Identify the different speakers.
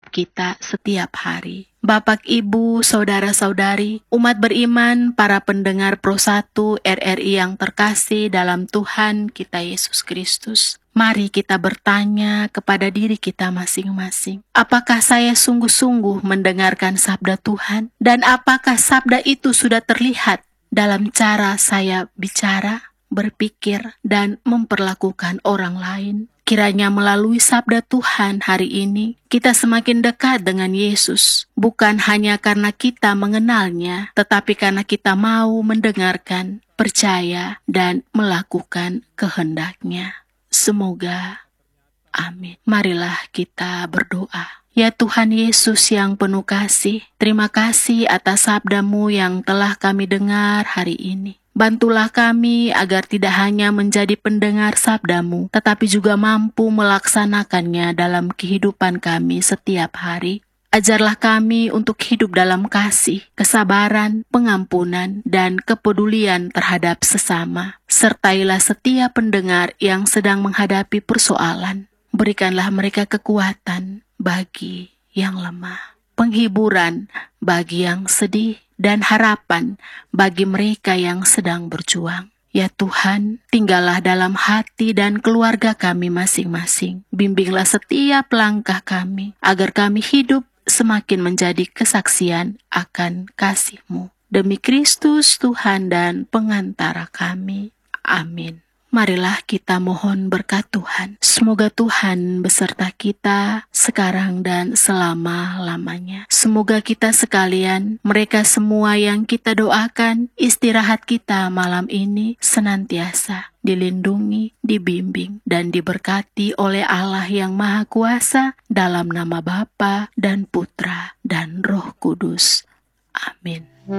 Speaker 1: kita setiap hari. Bapak, Ibu, saudara-saudari, umat beriman, para pendengar Pro 1 RRI yang terkasih dalam Tuhan kita Yesus Kristus. Mari kita bertanya kepada diri kita masing-masing. Apakah saya sungguh-sungguh mendengarkan sabda Tuhan? Dan apakah sabda itu sudah terlihat dalam cara saya bicara, berpikir, dan memperlakukan orang lain? Kiranya melalui sabda Tuhan hari ini, kita semakin dekat dengan Yesus. Bukan hanya karena kita mengenalnya, tetapi karena kita mau mendengarkan, percaya, dan melakukan kehendak-Nya. Semoga, amin. Marilah kita berdoa. Ya Tuhan Yesus yang penuh kasih, terima kasih atas sabda-Mu yang telah kami dengar hari ini. Bantulah kami agar tidak hanya menjadi pendengar sabda-Mu, tetapi juga mampu melaksanakannya dalam kehidupan kami setiap hari. Ajarlah kami untuk hidup dalam kasih, kesabaran, pengampunan, dan kepedulian terhadap sesama. Sertailah setiap pendengar yang sedang menghadapi persoalan. Berikanlah mereka kekuatan bagi yang lemah, penghiburan bagi yang sedih, dan harapan bagi mereka yang sedang berjuang. Ya Tuhan, tinggallah dalam hati dan keluarga kami masing-masing. Bimbinglah setiap langkah kami, agar kami hidup semakin menjadi kesaksian akan kasih-Mu. Demi Kristus Tuhan dan pengantara kami. Amin. Marilah kita mohon berkat Tuhan. Semoga Tuhan beserta kita sekarang dan selama-lamanya. Semoga kita sekalian, mereka semua yang kita doakan, istirahat kita malam ini senantiasa dilindungi, dibimbing, dan diberkati oleh Allah yang Maha Kuasa dalam nama Bapa dan Putra dan Roh Kudus. Amin.